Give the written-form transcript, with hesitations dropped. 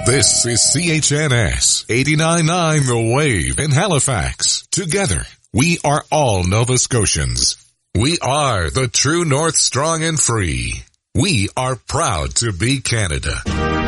This is CHNS 89.9 The Wave in Halifax. Together, we are all Nova Scotians. We are the true North, strong and free. We are proud to be Canada.